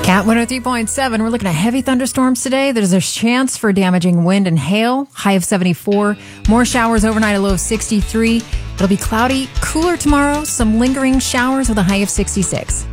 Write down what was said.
At 103.7, we're looking at heavy thunderstorms today. There's a chance for damaging wind and hail, high of 74. More showers overnight, a low of 63. It'll be cloudy, cooler tomorrow, some lingering showers with a high of 66.